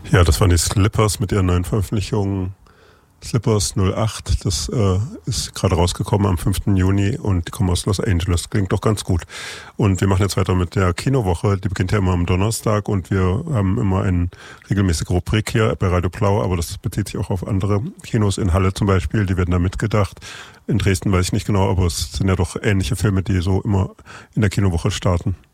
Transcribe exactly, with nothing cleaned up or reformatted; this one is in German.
Ja, das waren die Slippers mit ihren neuen Veröffentlichungen. Slippers null acht, das äh, ist gerade rausgekommen am fünften Juni und die kommen aus Los Angeles. Klingt doch ganz gut. Und wir machen jetzt weiter mit der Kinowoche. Die beginnt ja immer am Donnerstag und wir haben immer eine regelmäßige Rubrik hier bei Radio Blau, aber das bezieht sich auch auf andere Kinos in Halle zum Beispiel. Die werden da mitgedacht. In Dresden weiß ich nicht genau, aber es sind ja doch ähnliche Filme, die so immer in der Kinowoche starten.